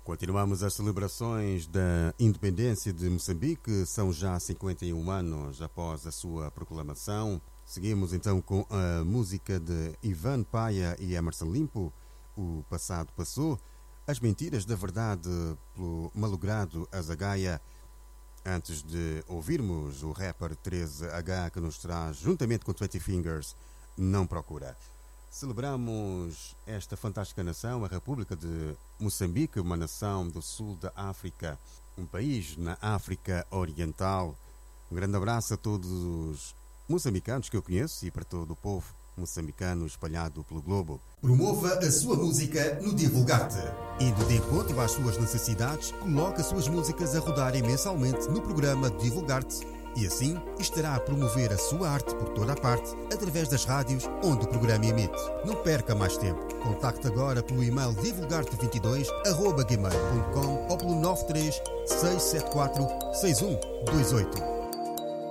Continuamos as celebrações da independência de Moçambique. São já 51 anos após a sua proclamação. Seguimos então com a música de Ivan Paia e Emerson Limpo, O Passado Passou, As Mentiras da Verdade, pelo malogrado Azagaia. Antes de ouvirmos o rapper 13H, que nos traz, juntamente com 20 Fingers, Não Procura. Celebramos esta fantástica nação, a República de Moçambique, uma nação do sul da África, um país na África Oriental. Um grande abraço a todos os moçambicanos que eu conheço e para todo o povo moçambicano espalhado pelo globo. Promova a sua música no Divulgar-te. Indo de encontro às suas necessidades, coloque as suas músicas a rodarem mensalmente no programa Divulgar-te e assim estará a promover a sua arte por toda a parte através das rádios onde o programa emite. Não perca mais tempo. Contacte agora pelo e-mail divulgarte22@gmail.com ou pelo 93 674 6128.